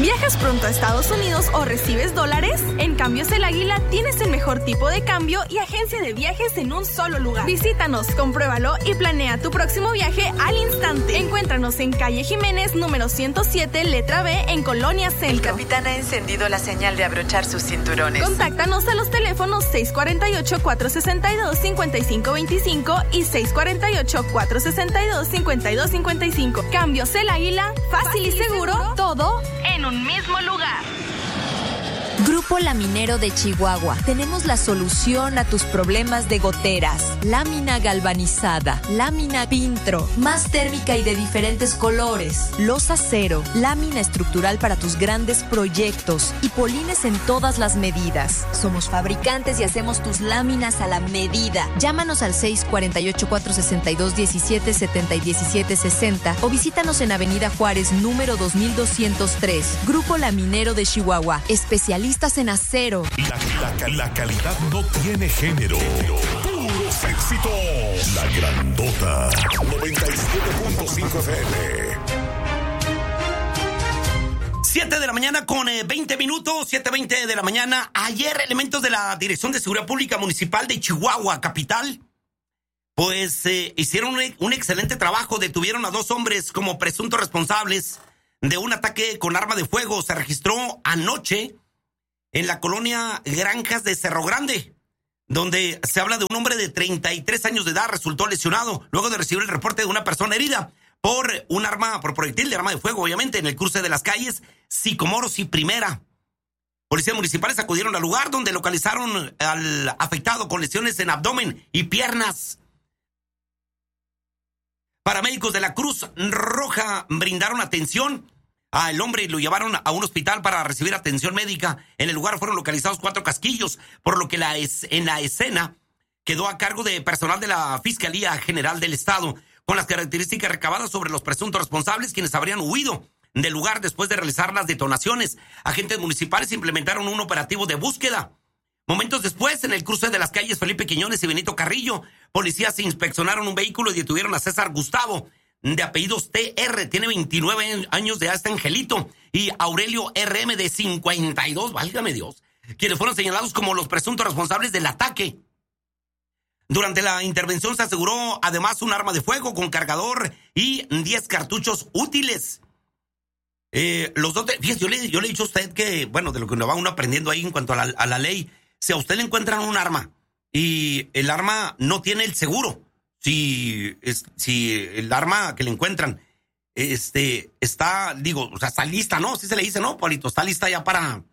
¿Viajas pronto a Estados Unidos o recibes dólares? En Cambios El Águila tienes el mejor tipo de cambio y agencia de viajes en un solo lugar. Visítanos, compruébalo y planea tu próximo viaje al instante. Encuéntranos en calle Jiménez, número 107, letra B, en Colonia Centro. El capitán ha encendido la señal de abrochar sus cinturones. Contáctanos a los teléfonos 648-462-5525 y 648-462-5255. Cambios El Águila, fácil y seguro, todo en un mismo lugar. Grupo Laminero de Chihuahua. Tenemos la solución a tus problemas de goteras. Lámina galvanizada, lámina Pintro, más térmica y de diferentes colores. Losa cero, lámina estructural para tus grandes proyectos y polines en todas las medidas. Somos fabricantes y hacemos tus láminas a la medida. Llámanos al 648-462-1770 y 1760 o visítanos en Avenida Juárez, número 2203. Grupo Laminero de Chihuahua. Especialistas en acero. La calidad no tiene género. Puros éxitos. La Grandota 97.5 FM. 7 de la mañana con 20 minutos, 7:20 de la mañana. Ayer elementos de la Dirección de Seguridad Pública Municipal de Chihuahua, capital, pues hicieron un excelente trabajo. Detuvieron a 2 hombres como presuntos responsables de un ataque con arma de fuego. Se registró anoche en la colonia Granjas de Cerro Grande, donde se habla de un hombre de 33 años de edad resultó lesionado luego de recibir el reporte de una persona herida por proyectil de arma de fuego, obviamente, en el cruce de las calles Sicomoros y Primera. Policías municipales acudieron al lugar donde localizaron al afectado con lesiones en abdomen y piernas. Paramédicos de la Cruz Roja brindaron atención al hombre y lo llevaron a un hospital para recibir atención médica. En el lugar fueron localizados 4 casquillos, por lo que en la escena quedó a cargo de personal de la Fiscalía General del Estado, con las características recabadas sobre los presuntos responsables, quienes habrían huido del lugar después de realizar las detonaciones. Agentes municipales implementaron un operativo de búsqueda. Momentos después, en el cruce de las calles Felipe Quiñones y Benito Carrillo, policías inspeccionaron un vehículo y detuvieron a César Gustavo, de apellidos TR, tiene 29 años de edad, está Angelito, y Aurelio RM, de 52, válgame Dios, quienes fueron señalados como los presuntos responsables del ataque. Durante la intervención se aseguró además un arma de fuego con cargador y 10 cartuchos útiles. Los dos, fíjese, yo le he dicho a usted que, bueno, de lo que nos va uno aprendiendo ahí en cuanto a la ley, si a usted le encuentran un arma y el arma no tiene el seguro, si el arma que le encuentran está, o sea, está lista, ¿no? Sí se le dice, ¿no, Paulito? Está lista ya para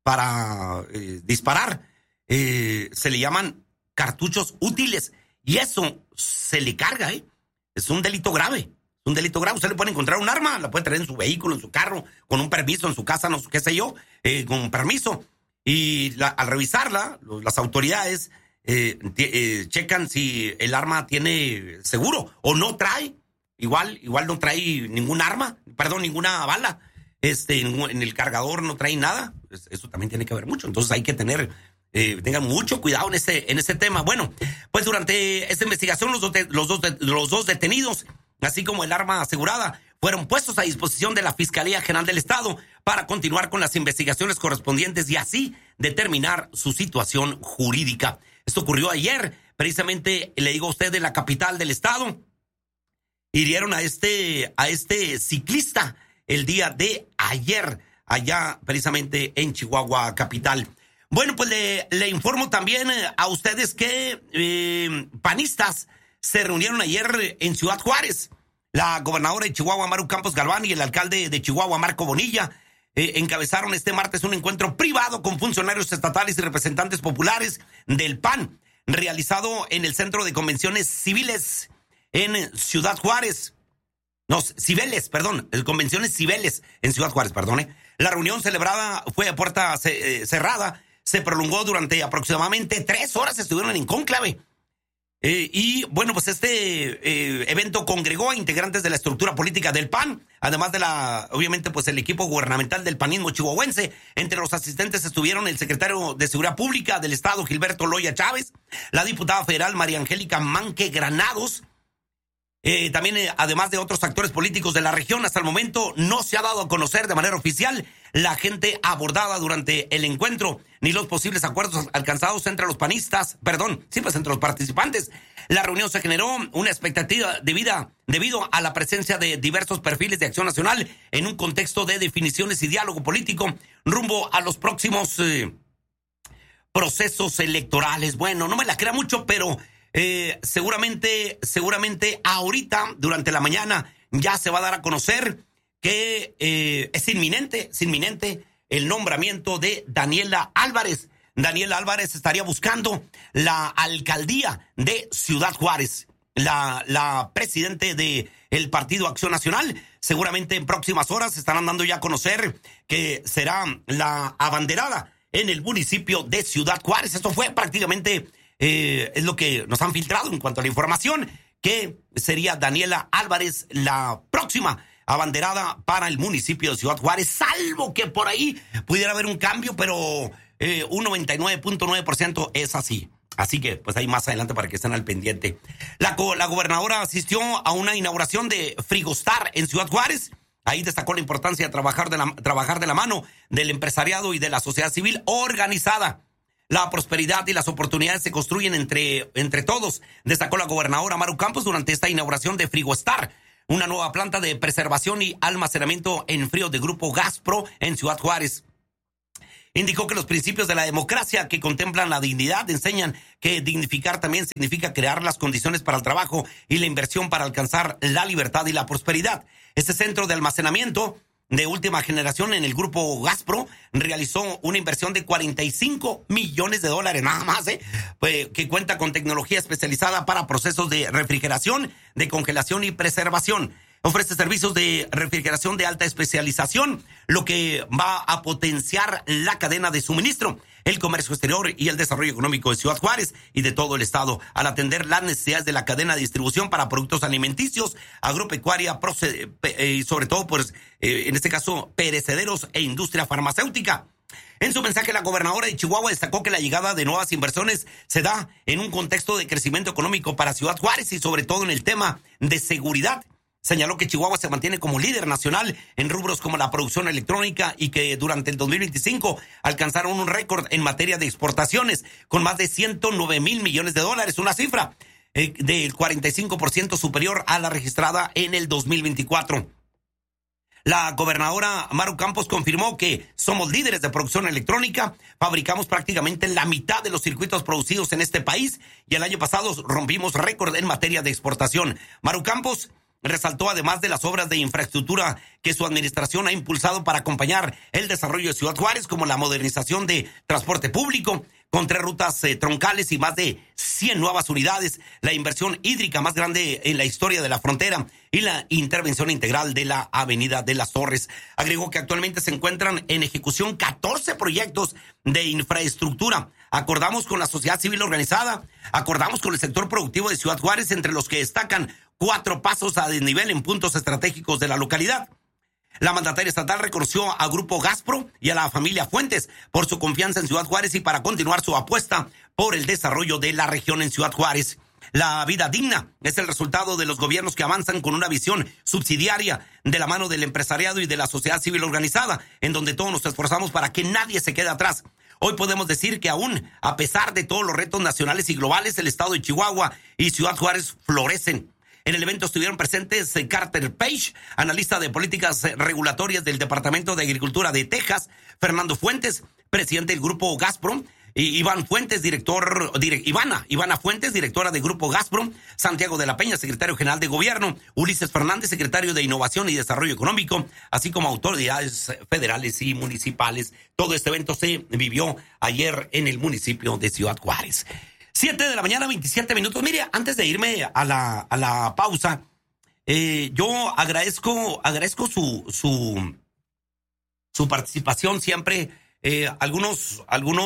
disparar. Se le llaman cartuchos útiles y eso se le carga, ¿eh? Es un delito grave. Un delito grave. Usted le puede encontrar un arma, la puede traer en su vehículo, en su carro, con un permiso, en su casa, no sé qué sé yo, con permiso. Y al revisarla, las autoridades checan si el arma tiene seguro o no trae. Igual no trae ninguna bala. En el cargador no trae nada. Eso también tiene que ver mucho. Entonces hay que tengan mucho cuidado en ese tema. Bueno, pues durante esta investigación los dos detenidos, así como el arma asegurada, fueron puestos a disposición de la Fiscalía General del Estado para continuar con las investigaciones correspondientes y así determinar su situación jurídica. Esto ocurrió ayer, precisamente, le digo a usted, en la capital del estado. Hirieron a este ciclista el día de ayer, allá precisamente en Chihuahua capital. Bueno, pues le informo también a ustedes que panistas se reunieron ayer en Ciudad Juárez. La gobernadora de Chihuahua, Maru Campos Galván, y el alcalde de Chihuahua, Marco Bonilla, encabezaron este martes un encuentro privado con funcionarios estatales y representantes populares del PAN, realizado en el Centro de Convenciones Civiles en Ciudad Juárez. Convenciones Civiles en Ciudad Juárez, perdone. La reunión celebrada fue a puerta cerrada, se prolongó durante aproximadamente 3 horas, estuvieron en cónclave. Y bueno, pues este evento congregó a integrantes de la estructura política del PAN, además de obviamente, pues el equipo gubernamental del panismo chihuahuense. Entre los asistentes estuvieron el secretario de Seguridad Pública del Estado, Gilberto Loya Chávez, la diputada federal María Angélica Manque Granados, También, además de otros actores políticos de la región, hasta el momento no se ha dado a conocer de manera oficial la gente abordada durante el encuentro, ni los posibles acuerdos alcanzados entre los entre los participantes. La reunión se generó una expectativa debido a la presencia de diversos perfiles de Acción Nacional en un contexto de definiciones y diálogo político rumbo a los próximos procesos electorales. Bueno, no me la crea mucho, pero seguramente ahorita, durante la mañana, ya se va a dar a conocer que es inminente el nombramiento de Daniela Álvarez. Daniela Álvarez estaría buscando la alcaldía de Ciudad Juárez. La presidente del Partido Acción Nacional, seguramente en próximas horas estarán dando ya a conocer que será la abanderada en el municipio de Ciudad Juárez. Esto fue prácticamente, es lo que nos han filtrado en cuanto a la información, que sería Daniela Álvarez la próxima abanderada para el municipio de Ciudad Juárez, salvo que por ahí pudiera haber un cambio, pero un 99.9% es así. Así que, pues ahí más adelante para que estén al pendiente. La gobernadora asistió a una inauguración de Frigostar en Ciudad Juárez. Ahí destacó la importancia de trabajar de la mano del empresariado y de la sociedad civil organizada. La prosperidad y las oportunidades se construyen entre todos, destacó la gobernadora Maru Campos durante esta inauguración de Frigostar, una nueva planta de preservación y almacenamiento en frío de Grupo Gaspro en Ciudad Juárez. Indicó que los principios de la democracia que contemplan la dignidad enseñan que dignificar también significa crear las condiciones para el trabajo y la inversión para alcanzar la libertad y la prosperidad. Este centro de almacenamiento de última generación en el Grupo Gaspro realizó una inversión de $45 millones nada más, que cuenta con tecnología especializada para procesos de refrigeración, de congelación y preservación. Ofrece servicios de refrigeración de alta especialización, lo que va a potenciar la cadena de suministro, el comercio exterior y el desarrollo económico de Ciudad Juárez y de todo el estado, al atender las necesidades de la cadena de distribución para productos alimenticios, agropecuaria y sobre todo, pues, en este caso, perecederos e industria farmacéutica. En su mensaje, la gobernadora de Chihuahua destacó que la llegada de nuevas inversiones se da en un contexto de crecimiento económico para Ciudad Juárez y sobre todo en el tema de seguridad. Señaló que Chihuahua se mantiene como líder nacional en rubros como la producción electrónica y que durante el 2025 alcanzaron un récord en materia de exportaciones con más de $109 mil millones, una cifra del 45% superior a la registrada en el 2024. La gobernadora Maru Campos confirmó que somos líderes de producción electrónica, fabricamos prácticamente la mitad de los circuitos producidos en este país y el año pasado rompimos récord en materia de exportación. Maru Campos resaltó, además de las obras de infraestructura que su administración ha impulsado para acompañar el desarrollo de Ciudad Juárez, como la modernización de transporte público, con 3 rutas troncales y más de 100 nuevas unidades, la inversión hídrica más grande en la historia de la frontera y la intervención integral de la Avenida de las Torres. Agregó que actualmente se encuentran en ejecución 14 proyectos de infraestructura. Acordamos con la sociedad civil organizada, acordamos con el sector productivo de Ciudad Juárez, entre los que destacan 4 pasos a desnivel en puntos estratégicos de la localidad. La mandataria estatal reconoció a Grupo Gaspro y a la familia Fuentes por su confianza en Ciudad Juárez y para continuar su apuesta por el desarrollo de la región en Ciudad Juárez. La vida digna es el resultado de los gobiernos que avanzan con una visión subsidiaria de la mano del empresariado y de la sociedad civil organizada, en donde todos nos esforzamos para que nadie se quede atrás. Hoy podemos decir que aún, a pesar de todos los retos nacionales y globales, el estado de Chihuahua y Ciudad Juárez florecen. En el evento estuvieron presentes Carter Page, analista de políticas regulatorias del Departamento de Agricultura de Texas, Fernando Fuentes, presidente del Grupo Gazprom, Ivana Fuentes, directora de Grupo Gazprom, Santiago de la Peña, secretario general de Gobierno, Ulises Fernández, secretario de Innovación y Desarrollo Económico, así como autoridades federales y municipales. Todo este evento se vivió ayer en el municipio de Ciudad Juárez. 7 de la mañana, 27 minutos. Mire, antes de irme a la pausa, yo agradezco su participación siempre. Algunos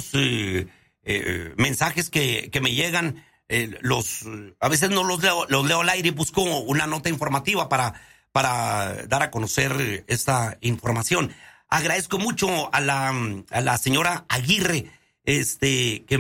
mensajes que me llegan, a veces no los leo al aire y busco una nota informativa para dar a conocer esta información. Agradezco mucho a la señora Aguirre,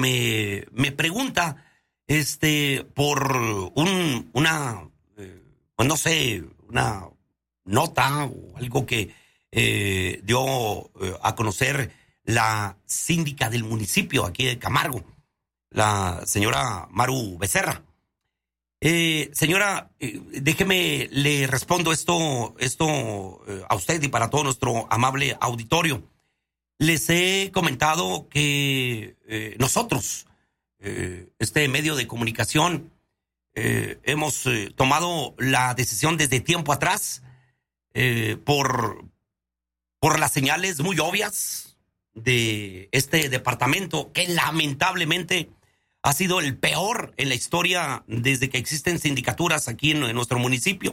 que me pregunta por pues no sé, una nota o algo que dio a conocer la síndica del municipio aquí de Camargo, la señora Maru Becerra. Señora, déjeme, le respondo esto a usted y para todo nuestro amable auditorio. Les he comentado que nosotros, este medio de comunicación, hemos tomado la decisión desde tiempo atrás por las señales muy obvias de este departamento que lamentablemente ha sido el peor en la historia desde que existen sindicaturas aquí en nuestro municipio.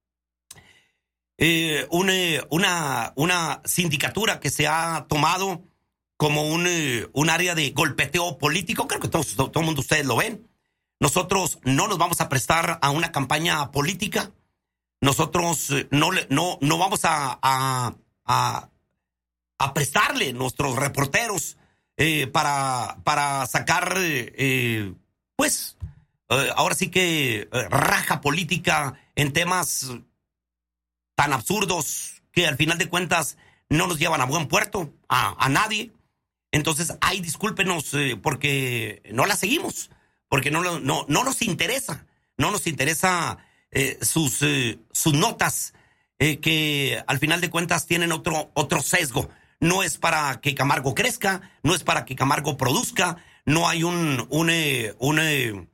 Una sindicatura que se ha tomado como un área de golpeteo político. Creo que todo el mundo ustedes lo ven. Nosotros no nos vamos a prestar a una campaña política. Nosotros no vamos a prestarle nuestros reporteros para sacar, ahora sí que raja política en temas tan absurdos que al final de cuentas no nos llevan a buen puerto, a nadie. Entonces, discúlpenos porque no la seguimos, porque no nos interesa, sus notas que al final de cuentas tienen otro sesgo. No es para que Camargo crezca, no es para que Camargo produzca, no hay un